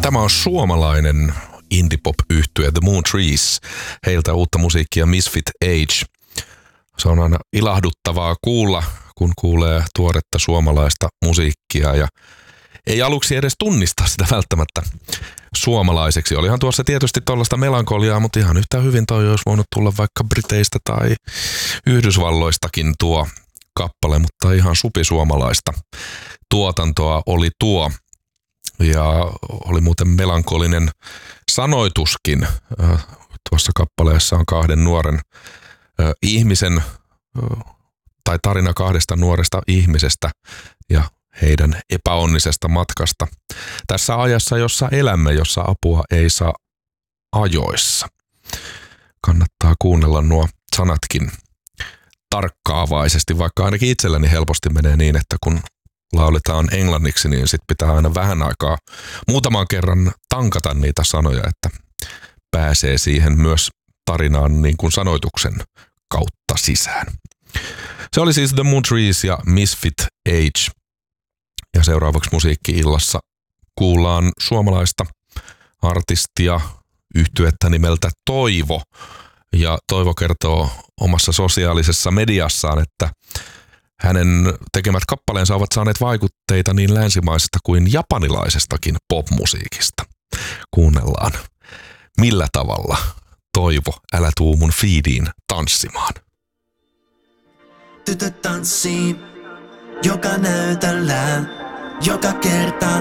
Tämä on suomalainen indie-pop-yhtye The Moon Trees. Heiltä uutta musiikkia Misfit Age. Se on aina ilahduttavaa kuulla, kun kuulee tuoretta suomalaista musiikkia ja ei aluksi edes tunnista sitä välttämättä suomalaiseksi. Olihan tuossa tietysti tuollaista melankoliaa, mutta ihan yhtä hyvin toi olisi voinut tulla vaikka Briteistä tai Yhdysvalloistakin tuo kappale, mutta ihan supisuomalaista tuotantoa oli tuo. Ja oli muuten melankolinen sanoituskin. Tuossa kappaleessa on kahden nuoren ihmisen, tai tarina kahdesta nuoresta ihmisestä ja heidän epäonnisesta matkasta. Tässä ajassa, jossa elämme, jossa apua ei saa ajoissa. Kannattaa kuunnella nuo sanatkin tarkkaavaisesti, vaikka ainakin itselläni helposti menee niin, että kun lauletaan englanniksi, niin sit pitää aina vähän aikaa muutaman kerran tankata niitä sanoja, että pääsee siihen myös tarinaan niin kuin sanoituksen kautta sisään. Se oli siis The Moon Trees ja Misfit Age. Ja seuraavaksi musiikki-illassa kuullaan suomalaista artistia, yhtyettä nimeltä Toivo. Ja Toivo kertoo omassa sosiaalisessa mediassaan, että hänen tekemät kappaleensa ovat saaneet vaikutteita niin länsimaisesta kuin japanilaisestakin popmusiikista. Kuunnellaan, millä tavalla Toivo, älä tuu mun feediin tanssimaan. Tytöt tanssii joka näytöllä, joka kerta